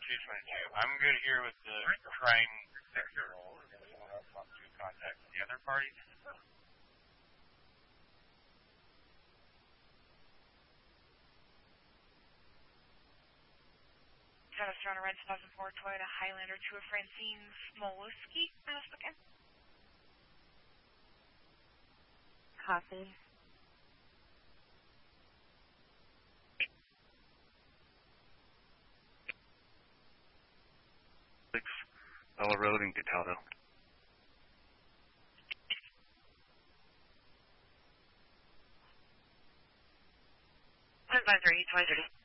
222. I'm good here with the train sector role. If someone else wants to contact the other parties. Travis Toronto Red 2004 Toyota Highlander to a Francine Smolowski. Again. Copy. Bella Road in Cataldo. Advisory 2030.